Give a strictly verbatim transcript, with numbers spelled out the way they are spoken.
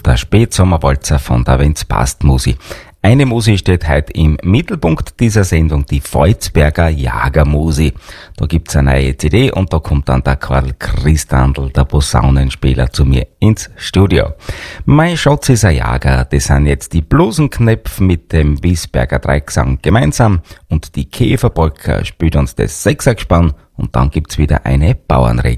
der Spätsommerwalzer von der Wenn's passt Musi. Eine Musi steht heute im Mittelpunkt dieser Sendung, die Volzberger Jagermusi. Da gibt's eine neue C D und da kommt dann der Karl Christandl, der Posaunenspieler, zu mir ins Studio. Mein Schatz ist ein Jager, das sind jetzt die Blusenknöpf mit dem Wiesberger Dreigesang gemeinsam und die Käferpolka spielt uns das Sechsergespann und dann gibt's wieder eine Bauernregel.